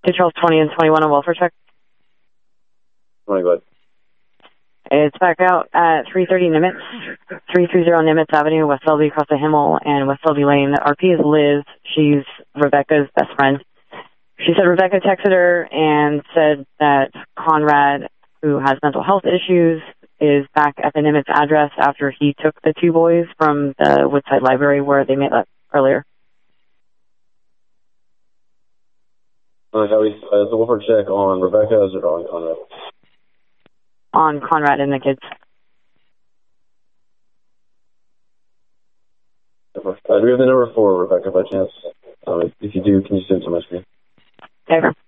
2 Charles 20 and 21 on welfare check. 20, bud. It's back out at 330 Nimitz, 330 Nimitz Avenue, West Selby, across the Himmel, and West Selby Lane. The RP is Liz. She's Rebecca's best friend. She said Rebecca texted her and said that Conrad, who has mental health issues, is back at the Nimitz address after he took the 2 boys from the Woodside Library where they met up earlier. How is the welfare check on Rebecca or is it on Conrad? On Conrad and the kids. Do we have the number for Rebecca by chance? If you do, can you send some message? Okay.